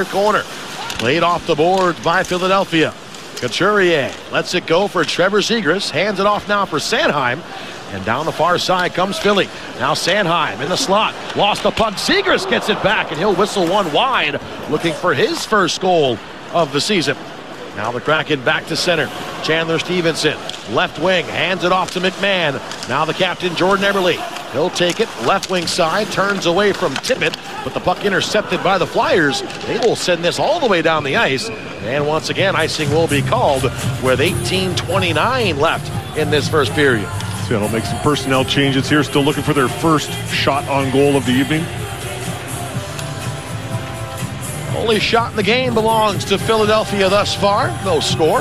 near corner. Played off the board by Philadelphia. Couturier lets it go for Trevor Zegras. Hands it off now for Sanheim. And down the far side comes Philly. Now Sanheim in the slot. Lost the puck. Zegras gets it back, and he'll whistle one wide, looking for his first goal of the season. Now the Kraken back to center. Chandler Stevenson, left wing, hands it off to McMahon. Now the captain, Jordan Eberle. He'll take it, left wing side, turns away from Tippett, but the puck intercepted by the Flyers. They will send this all the way down the ice. And once again, icing will be called with 18:29 left in this first period. Seattle make some personnel changes here, still looking for their first shot on goal of the evening. Only shot in the game belongs to Philadelphia thus far. No score.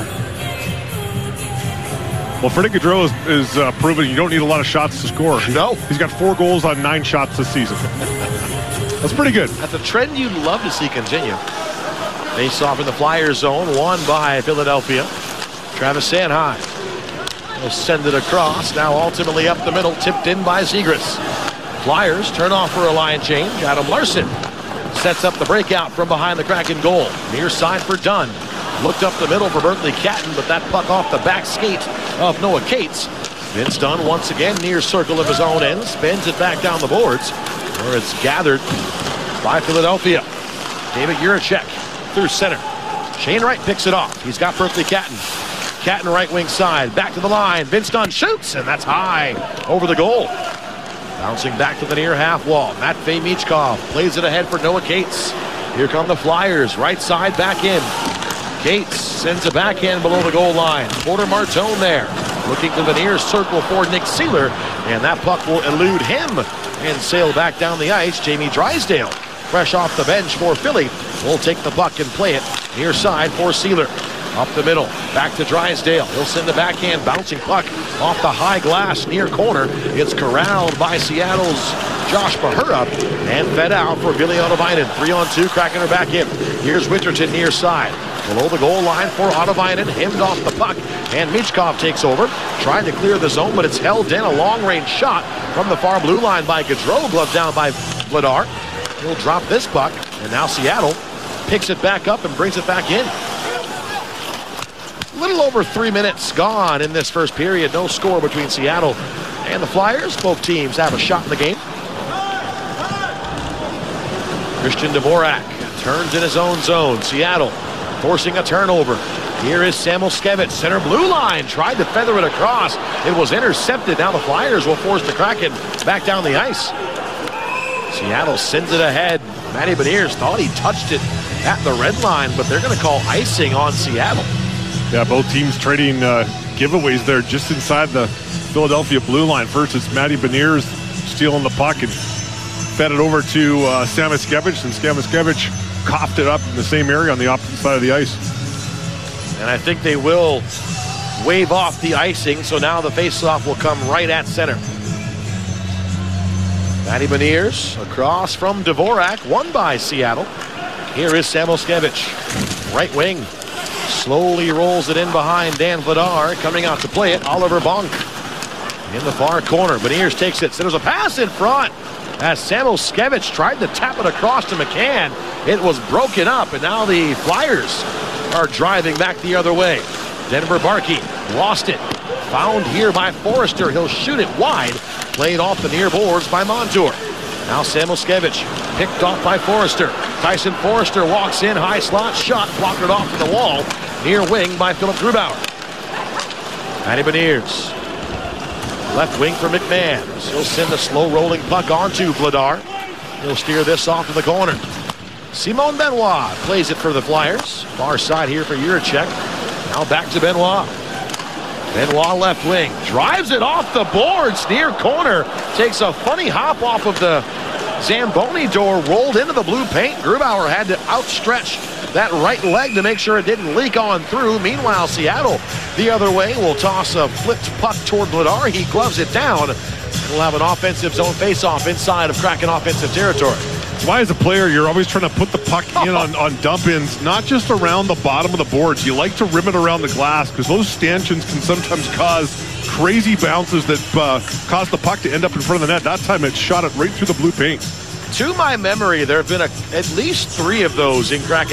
Well, Freddie Gaudreau is proven you don't need a lot of shots to score. No. He's got 4 goals on 9 shots this season. That's pretty good. That's a trend you'd love to see continue. Face off in the Flyers zone, won by Philadelphia. Travis Sanheim will send it across. Now ultimately up the middle, tipped in by Zegras. Flyers turn off for a line change. Adam Larsson sets up the breakout from behind the Kraken goal. Near side for Dunn. Looked up the middle for Berkeley Catton, but that puck off the back skate of Noah Cates. Vince Dunn once again near circle of his own end. Spins it back down the boards, where it's gathered by Philadelphia. David Jiricek through center. Shane Wright picks it off. He's got Berkeley Catton. Catton right wing side. Back to the line. Vince Dunn shoots, and that's high over the goal. Bouncing back to the near half wall. Matvei Michkov plays it ahead for Noah Cates. Here come the Flyers. Right side back in. Cates sends a backhand below the goal line. Porter Martone there. Looking to the near circle for Nick Seeler. And that puck will elude him and sail back down the ice. Jamie Drysdale, fresh off the bench for Philly, will take the puck and play it near side for Seeler. Up the middle, back to Drysdale. He'll send the backhand, bouncing puck off the high glass near corner. It's corralled by Seattle's Josh Mahura and fed out for Ville Ottavainen. 3-on-2, Kraken are back in. Here's Winterton near side. Below the goal line for Ottavainen, hemmed off the puck, and Michkov takes over. Trying to clear the zone, but it's held in. A long-range shot from the far blue line by Gaudreau, gloved down by Vladar. He'll drop this puck, and now Seattle picks it back up and brings it back in. A little over 3 minutes gone in this first period. No score between Seattle and the Flyers. Both teams have a shot in the game. Christian Dvorak turns in his own zone. Seattle forcing a turnover. Here is Samoskevich, center blue line. Tried to feather it across. It was intercepted. Now the Flyers will force the Kraken back down the ice. Seattle sends it ahead. Matty Beniers thought he touched it at the red line, but they're going to call icing on Seattle. Yeah, both teams trading giveaways there just inside the Philadelphia blue line. First, it's Matty Beniers stealing the puck and fed it over to Samoskevich, and Samoskevich coughed it up in the same area on the opposite side of the ice. And I think they will wave off the icing, so now the faceoff will come right at center. Matty Beniers across from Dvorak, won by Seattle. Here is Samoskevich, right wing. Slowly rolls it in behind Dan Vladar. Coming out to play it, Oliver Bonk. In the far corner, Beniers takes it. So there's a pass in front as Samoskevich tried to tap it across to McCann. It was broken up, and now the Flyers are driving back the other way. Denver Barkey lost it. Found here by Forrester. He'll shoot it wide. Played off the near boards by Montour. Now Samoskevich picked off by Forrester. Tyson Forrester walks in, high slot shot, blockered off to the wall. Near wing by Philip Grubauer. Matty Beniers. Left wing for McMahon. He'll send a slow rolling puck onto Vladar. He'll steer this off to the corner. Simon Benoit plays it for the Flyers. Far side here for Jiricek. Now back to Benoit. Benoit left wing. Drives it off the boards near corner. Takes a funny hop off of the Zamboni door. Rolled into the blue paint. Grubauer had to outstretch that right leg to make sure it didn't leak on through. Meanwhile, Seattle the other way will toss a flipped puck toward Vladar. He gloves it down. We'll have an offensive zone faceoff inside of Kraken offensive territory. Why, as a player, you're always trying to put the puck in on dump-ins, not just around the bottom of the boards. You like to rim it around the glass because those stanchions can sometimes cause crazy bounces that cause the puck to end up in front of the net. That time it shot it right through the blue paint. To my memory, there have been at least 3 of those in Kraken